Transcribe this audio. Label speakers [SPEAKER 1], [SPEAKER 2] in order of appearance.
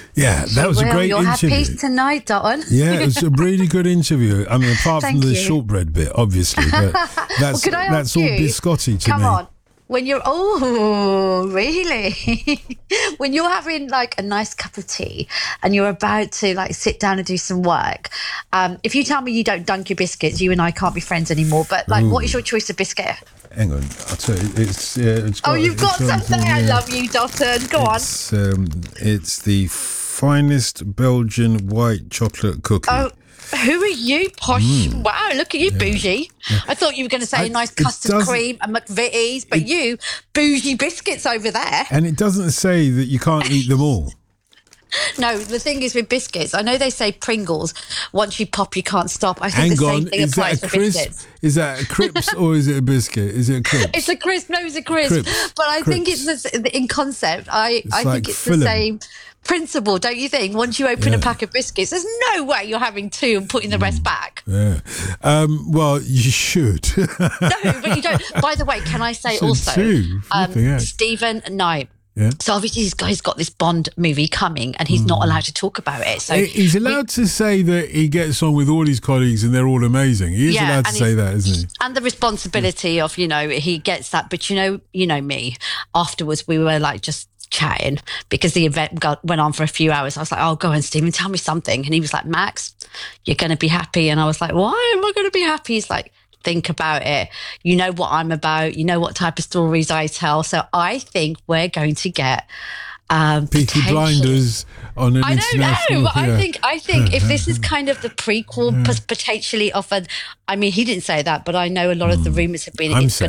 [SPEAKER 1] Yeah, that was a great
[SPEAKER 2] You'll
[SPEAKER 1] interview.
[SPEAKER 2] have peace tonight, Dotton.
[SPEAKER 1] Yeah, it was a really good interview. I mean, apart from the shortbread bit, obviously, but that's all biscotti to me.
[SPEAKER 2] Come on. When you're, really? When you're having like a nice cup of tea and you're about to like sit down and do some work, if you tell me you don't dunk your biscuits, you and I can't be friends anymore. But like, what is your choice of biscuit?
[SPEAKER 1] Hang on, I'll tell you.
[SPEAKER 2] You've got something. I love you, Dotton. Go on.
[SPEAKER 1] It's the finest Belgian white chocolate cookie.
[SPEAKER 2] Oh. Who are you, posh? Wow, look at you, bougie. Yeah. I thought you were going to say a nice custard cream and McVitie's, but you, bougie biscuits over there.
[SPEAKER 1] And it doesn't say that you can't eat them all.
[SPEAKER 2] No, the thing is with biscuits, I know they say Pringles, once you pop, you can't stop. I think same thing applies to biscuits.
[SPEAKER 1] Is that a crisp or is it a biscuit? Is it a crisp?
[SPEAKER 2] It's a crisp. No, it's a crisp. But I think it's in concept. I think it's the same principle, don't you think? Once you open a pack of biscuits, there's no way you're having two and putting the rest back.
[SPEAKER 1] Yeah. Well, you should.
[SPEAKER 2] No, but you don't. By the way, can I say also, Stephen Knight.
[SPEAKER 1] Yeah.
[SPEAKER 2] So obviously he's got this Bond movie coming and he's not allowed to talk about it. So
[SPEAKER 1] he's allowed to say that he gets on with all his colleagues and they're all amazing. He is allowed to say that, isn't he?
[SPEAKER 2] And the responsibility of, he gets that. But you know me, afterwards we were like just chatting because the event went on for a few hours. I was like, oh, go on, Stephen, tell me something. And he was like, Max, you're going to be happy. And I was like, why am I going to be happy? He's like, think about it. You know what I'm about. You know what type of stories I tell. So I think we're going to get
[SPEAKER 1] Peaky Blinders on an international...
[SPEAKER 2] I don't know, but I think if this is kind of the prequel potentially of I mean, he didn't say that, but I know a lot of the rumours have been it's going